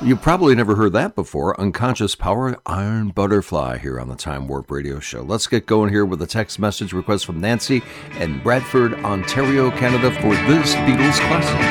You probably never heard that before. Unconscious Power, Iron Butterfly, here on the Time Warp Radio Show. Let's get going here with a text message request from Nancy in Bradford, Ontario, Canada for this Beatles classic.